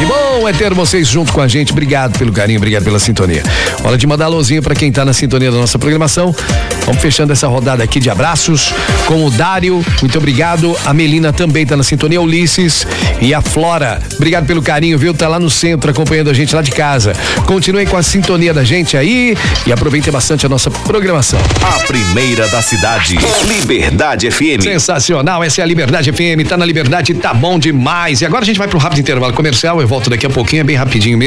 Que bom é ter vocês junto com a gente. Obrigado pelo carinho, obrigado pela sintonia. Hora de mandar alôzinho pra quem tá na sintonia da nossa programação. Vamos fechando essa rodada aqui de abraços com o Dário, muito obrigado. A Melina também tá na sintonia, Ulisses e a Flora. Obrigado pelo carinho, viu? Tá lá no centro acompanhando a gente lá de casa. Continuem com a sintonia da gente aí e aproveitem bastante a nossa programação. A primeira da cidade, Liberdade FM. Sensacional, essa é a Liberdade FM, tá na Liberdade, tá bom demais. E agora a gente vai pro rápido intervalo comercial, eu volto daqui a pouquinho, é bem rapidinho mesmo.